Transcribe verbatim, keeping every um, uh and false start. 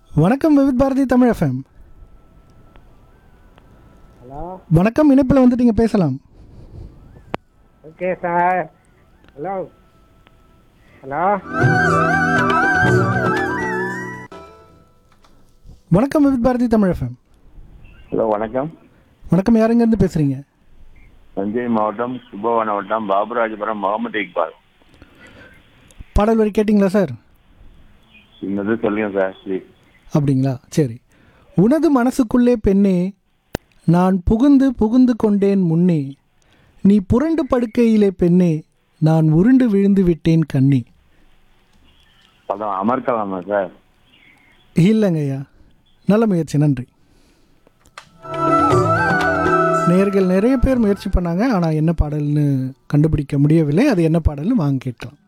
வணக்கம் Vividh Bharathi Tamil FM. Hello, வணக்கம், இணைப்பில் வந்துட்டீங்க, பேசலாம். Okay sir. ஹலோ ஹலோ வணக்கம் விவித் பாரதி தமிழ் எஃப்எம். ஹலோ, வணக்கம். வணக்கம், யாருங்கேருந்து பேசுகிறீங்க? தஞ்சை மாவட்டம் கும்பகோணம் வட்டம் பாபுராஜபுரம் முகமது இக்பால். பாடல் வரி கேட்டிங்களா சார்? இன்னது சொல்லுங்க சார் ப்ளீஸ். அப்படிங்களா, சரி. உனது மனசுக்குள்ளே பெண்ணே நான் புகுந்து புகுந்து கொண்டேன் முன்னே, நீ புரண்டு படுக்கையிலே பெண்ணே நான் உருண்டு விழுந்து விட்டேன் கண்ணே. படம் அமர்க்கலாமா சார்? இல்லைங்க ஐயா, நல்ல முயற்சி, நன்றி. நேயர்கள் நிறைய பேர் முயற்சி பண்ணாங்க, ஆனால் என்ன பாடல்னு கண்டுபிடிக்க முடியவில்லை. அது என்ன பாடல்னு வாங்க கேட்கலாம்.